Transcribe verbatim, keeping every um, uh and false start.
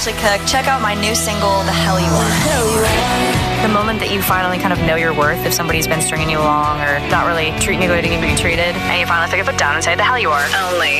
Cook. Check out my new single, The Hell You Are. The moment that you finally kind of know your worth, if somebody's been stringing you along or not really treating you the way you need to be treated, and you finally pick your foot down and say, the hell you are. Only